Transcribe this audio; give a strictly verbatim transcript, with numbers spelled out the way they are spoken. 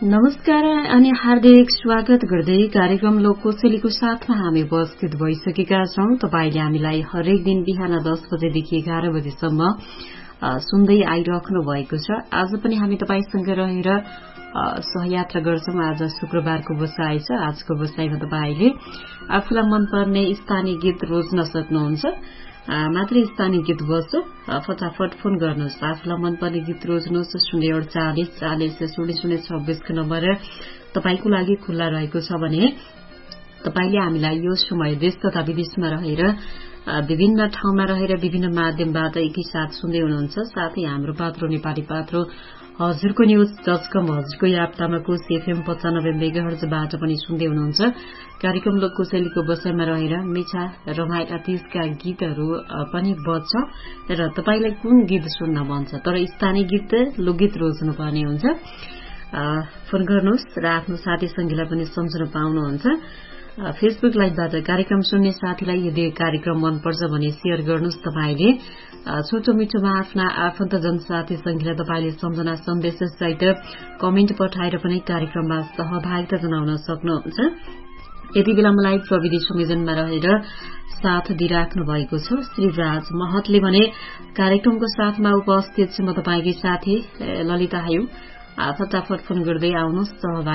नमस्कार अनि हार्दिक स्वागत गर्दै कार्यक्रम लोककोशलीको साथमा हामी उपस्थित भइसकेका छौं। तपाईले हामीलाई हरेक दिन बिहान दस बजेदेखि एघार बजेसम्म सुन्दै आइराख्नु भएको छ। आज पनि हामी तपाईसँग रहेर सहयात्रा गर्छौं। आज शुक्रबारको बसाइ छ। आजको बसाइमा तपाईले आफूलाई मनपर्ने स्थानीय गीत रोज्न सक्नुहुन्छ। मात्रै स्थानीय गीत बस्छ, फटाफट फोन गर्नुहोस्। आफूलाई मनपर्ने गीत रोज्नुहोस्। शून्य अडचालिस चालिस शून्य शून्य छब्बीसको नम्बर तपाईको लागि खुल्ला रहेको छ भने तपाईले हामीलाई यो समय देश तथा विदेशमा रहेर विभिन्न ठाउँमा रहेर विभिन्न माध्यमबाट एकैसाथ सुन्दै हुनुहुन्छ। साथै हाम्रो पात्रो नेपाली पात्रो हजुरको न्यूज डट कम हजुरको याप्तामा कोश एफएम पचानब्बे मेगाहर्जबाट पनि सुन्दै हुनुहुन्छ। कार्यक्रम लोककोशलीको बसाइमा रहेर मिठा रमाइला तीजका गीतहरू पनि बज्छ र तपाईलाई कुन गीत सुन्न मन छ तर स्थानीय गीत लोकगीत रोज्नुपर्ने हुन्छ। फोन गर्नुहोस् र आफ्नो साथी संगीलाई पनि सम्झन पाउनुहुन्छ। फेसबुक लाइभबाट कार्यक्रम सुन्ने साथीलाई यदि कार्यक्रम मनपर्छ भने शेयर गर्नुहोस्। तपाईले छोटो मिठोमा आफ्ना आफन्तजन साथी संगीलाई तपाईले सम्झना सन्देश सहित कमेन्ट पठाएर पनि कार्यक्रममा सहभागिता जनाउन सक्नुहुन्छ। यति बेला मलाई प्रविधि संयोजनमा रहेर साथ दिइराख्नु भएको छ श्रीराज महतले भने कार्यक्रमको साथमा उपस्थित छ म तपाईकै साथी ललिता हायु। फटाफट फोन गर्दै आउनुहोस्।